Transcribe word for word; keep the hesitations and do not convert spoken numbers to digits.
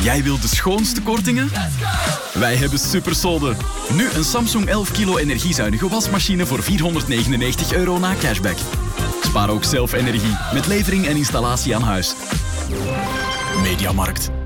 Jij wilt de schoonste kortingen? Wij hebben supersolden. Nu een Samsung elf kilo energiezuinige wasmachine voor vierhonderdnegenennegentig euro na cashback. Spaar ook zelf energie met levering en installatie aan huis. Mediamarkt.